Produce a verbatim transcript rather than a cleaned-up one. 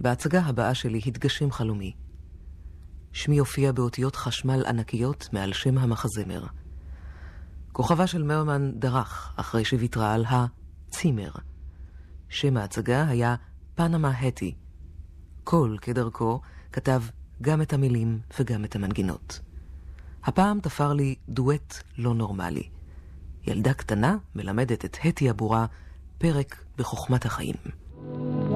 בהצגה הבאה שלי התגשם חלומי. שמי הופיע באותיות חשמל ענקיות מעל שם המחזמר. כוכבה של מרמן דרך אחרי שוויתרה על הצימר. שם ההצגה היה פנמה הטי. קול כדרכו כתב גם את המילים וגם את המנגינות. הפעם תפר לי דואט לא נורמלי. ילדה קטנה מלמדת את הטי הבורה פרק בחוכמת החיים.